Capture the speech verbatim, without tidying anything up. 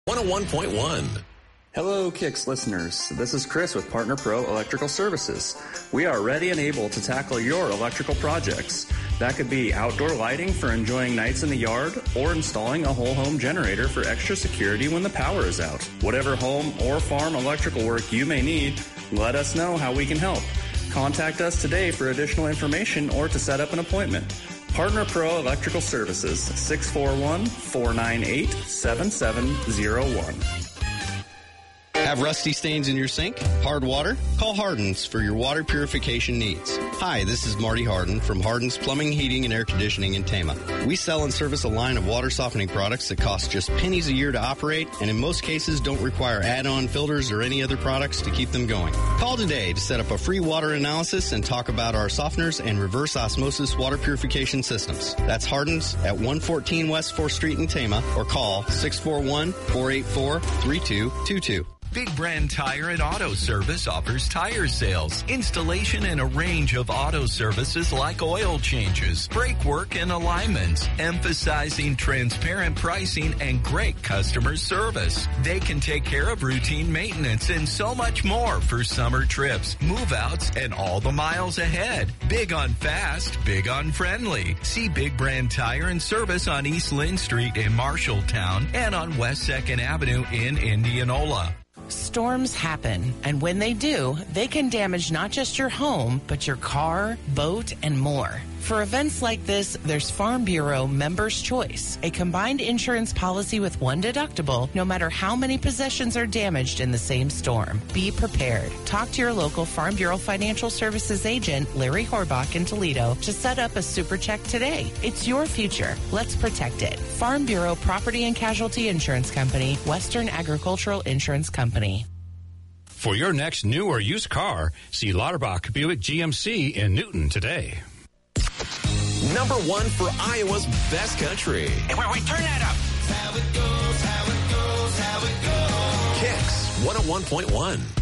one oh one point one. Hello, Kicks listeners. This is Chris with Partner Pro Electrical Services. We are ready and able to tackle your electrical projects. That could be outdoor lighting for enjoying nights in the yard or installing a whole home generator for extra security when the power is out. Whatever home or farm electrical work you may need, let us know how we can help. Contact us today for additional information or to set up an appointment. Partner Pro Electrical Services, six four one, four nine eight, seven seven zero one. Have rusty stains in your sink? Hard water? Call Hardens for your water purification needs. Hi, this is Marty Harden from Hardens Plumbing, Heating, and Air Conditioning in Tama. We sell and service a line of water softening products that cost just pennies a year to operate and in most cases don't require add-on filters or any other products to keep them going. Call today to set up a free water analysis and talk about our softeners and reverse osmosis water purification systems. That's Hardens at one fourteen West fourth Street in Tama or call six four one, four eight four, three two two two. Big Brand Tire and Auto Service offers tire sales, installation, and a range of auto services like oil changes, brake work, and alignments, emphasizing transparent pricing and great customer service. They can take care of routine maintenance and so much more for summer trips, move-outs, and all the miles ahead. Big on fast, big on friendly. See Big Brand Tire and Service on East Lynn Street in Marshalltown and on West second Avenue in Indianola. Storms happen, and when they do, they can damage not just your home, but your car, boat, and more. For events like this, there's Farm Bureau Members' Choice, a combined insurance policy with one deductible, no matter how many possessions are damaged in the same storm. Be prepared. Talk to your local Farm Bureau Financial Services agent, Larry Horbach in Toledo, to set up a super check today. It's your future. Let's protect it. Farm Bureau Property and Casualty Insurance Company, Western Agricultural Insurance Company. For your next new or used car, see Lauterbach Buick G M C in Newton today. Number one for Iowa's best country. Hey, wait, wait, turn that up. How it goes, how it goes, how it goes. Kicks one oh one point one.